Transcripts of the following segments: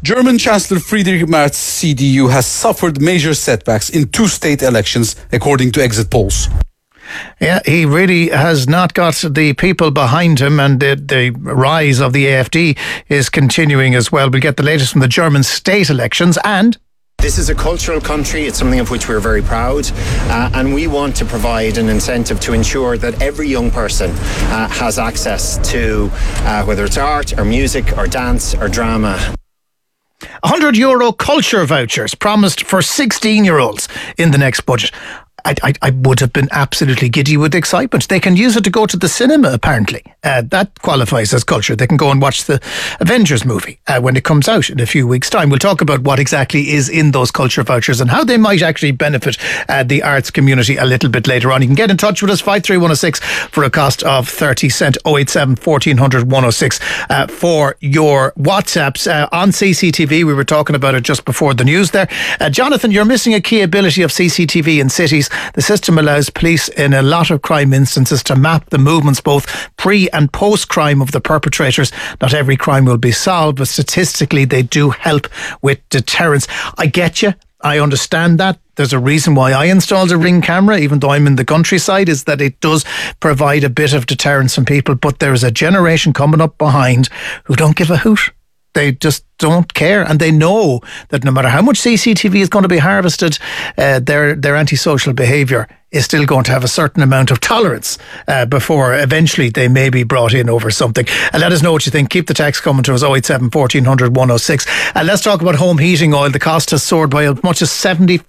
German Chancellor Friedrich Merz CDU has suffered major setbacks in two state elections, according to exit polls. Yeah, he really has not got the people behind him, and the rise of the AfD is continuing as well. We'll get the latest from the German state elections. And this is a cultural country. It's something of which we're very proud, and we want to provide an incentive to ensure that every young person has access to whether it's art or music or dance or drama. €100 culture vouchers promised for 16-year-olds in the next budget. I would have been absolutely giddy with excitement. They can use it to go to the cinema, apparently. That qualifies as culture. They can go and watch the Avengers movie when it comes out in a few weeks' time. We'll talk about what exactly is in those culture vouchers and how they might actually benefit the arts community a little bit later on. You can get in touch with us, 53106, for a cost of 30 cent, 087 1400 106 for your WhatsApps. On CCTV, we were talking about it just before the news there. Jonathan, you're missing a key ability of CCTV in cities. The system allows police in a lot of crime instances to map the movements both pre and post crime of the perpetrators. Not every crime will be solved, but statistically they do help with deterrence. I get you. I understand that. There's a reason why I installed a Ring camera, even though I'm in the countryside, is that it does provide a bit of deterrence from people. But there is a generation coming up behind who don't give a hoot. They just don't care, and they know that no matter how much CCTV is going to be harvested, their antisocial behaviour is still going to have a certain amount of tolerance before eventually they may be brought in over something. Let us know what you think. Keep the text coming to us, 087 1400 106. Let's talk about home heating oil. The cost has soared by as much as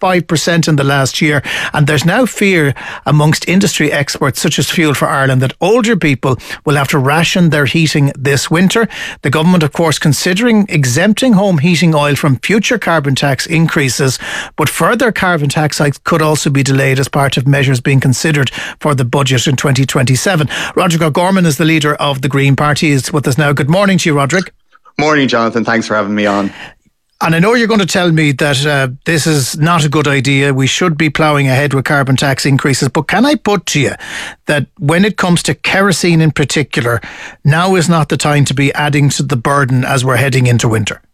75% in the last year, and there's now fear amongst industry experts such as Fuel for Ireland that older people will have to ration their heating this winter. The government, of course, considering exempting home heating oil from future carbon tax increases, but further carbon tax hikes could also be delayed as part of measures being considered for the budget in 2027. Roderick O'Gorman is the leader of the Green Party. Is with us now. Good morning to you, Roderick. Morning, Jonathan. Thanks for having me on. And I know you're going to tell me that this is not a good idea. We should be ploughing ahead with carbon tax increases. But can I put to you that when it comes to kerosene in particular, now is not the time to be adding to the burden as we're heading into winter?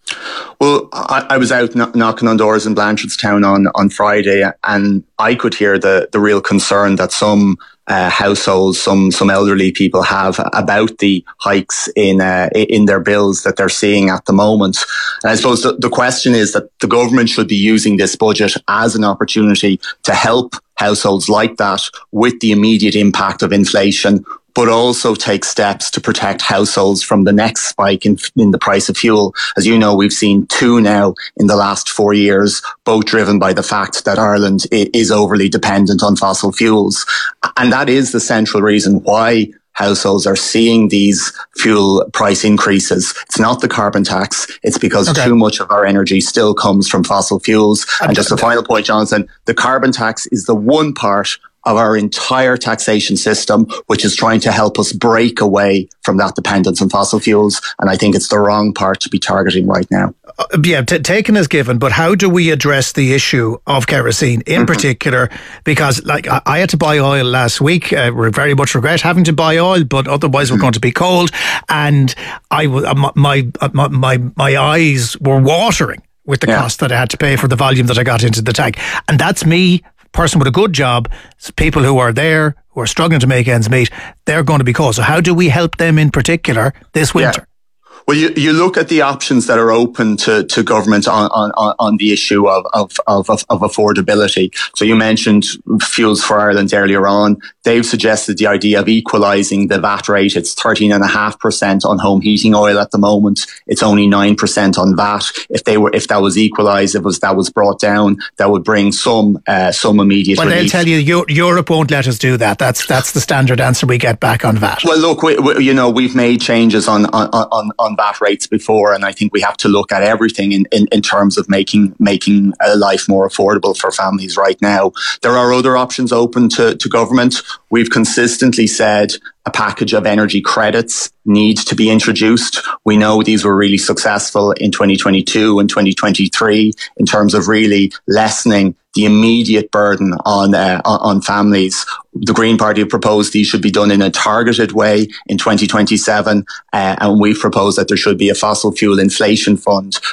Well, I was out knocking on doors in Blanchardstown on Friday, and I could hear the real concern that some households, some elderly people have about the hikes in their bills that they're seeing at the moment. And I suppose the question is that the government should be using this budget as an opportunity to help households like that with the immediate impact of inflation, but also take steps to protect households from the next spike in the price of fuel. As you know, we've seen two now in the last 4 years, both driven by the fact that Ireland is overly dependent on fossil fuels. And that is the central reason why households are seeing these fuel price increases. It's not the carbon tax. It's because too much of our energy still comes from fossil fuels. And just a final point, Jonathan, the carbon tax is the one part of our entire taxation system, which is trying to help us break away from that dependence on fossil fuels. And I think it's the wrong part to be targeting right now. Taken as given, but how do we address the issue of kerosene in particular? Because like I had to buy oil last week. We very much regret having to buy oil, but otherwise we're going to be cold. And my eyes were watering with the cost that I had to pay for the volume that I got into the tank. And that's me, person with a good job. People who are there, who are struggling to make ends meet, they're going to be cold. So how do we help them in particular this winter? Yeah. Well, you look at the options that are open to government on the issue of affordability. So you mentioned Fuels for Ireland earlier on. They've suggested the idea of equalising the VAT rate. It's 13.5% on home heating oil at the moment. It's only 9% on VAT. If that was equalised, if that was brought down, that would bring some immediate relief. They'll tell you Europe won't let us do that. That's the standard answer we get back on VAT. Well, look, we've made changes on VAT rates before, and I think we have to look at everything in terms of making a life more affordable for families right now. There are other options open to government. We've consistently said a package of energy credits needs to be introduced. We know these were really successful in 2022 and 2023 in terms of really lessening the immediate burden on families. The Green Party have proposed these should be done in a targeted way in 2027, and we've proposed that there should be a fossil fuel inflation fund